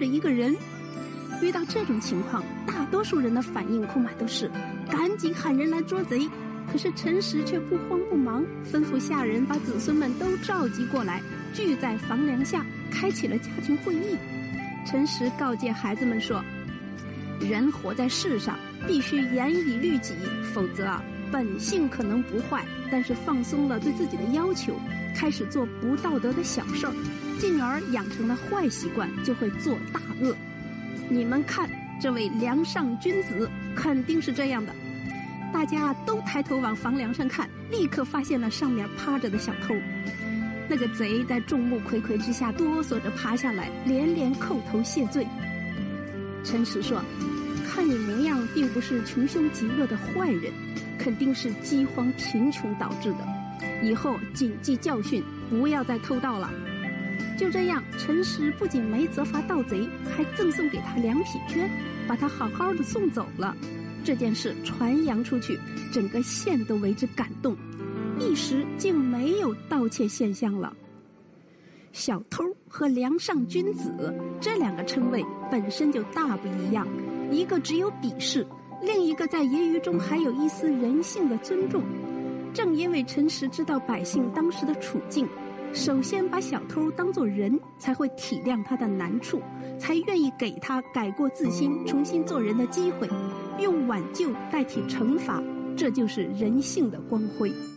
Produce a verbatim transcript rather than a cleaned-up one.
着一个人。遇到这种情况，大多数人的反应恐怕都是赶紧喊人来捉贼。可是陈实却不慌不忙，吩咐下人把子孙们都召集过来，聚在房梁下，开启了家庭会议。陈实告诫孩子们说，人活在世上必须严以律己，否则啊，本性可能不坏，但是放松了对自己的要求，开始做不道德的小事儿，进而养成了坏习惯，就会做大恶。你们看这位梁上君子肯定是这样的。大家都抬头往房梁上看，立刻发现了上面趴着的小偷。那个贼在众目睽睽之下哆嗦着爬下来，连连叩头谢罪。陈实说，看你模样并不是穷凶极恶的坏人，肯定是饥荒贫穷导致的，以后谨记教训，不要再偷盗了。就这样，陈实不仅没责罚盗贼，还赠送给他两匹绢，把他好好的送走了。这件事传扬出去，整个县都为之感动，一时竟没有盗窃现象了。小偷和梁上君子这两个称谓本身就大不一样，一个只有鄙视，另一个在言语中还有一丝人性的尊重。正因为陈实知道百姓当时的处境，首先把小偷当作人，才会体谅他的难处，才愿意给他改过自新、重新做人的机会，用挽救代替惩罚，这就是人性的光辉。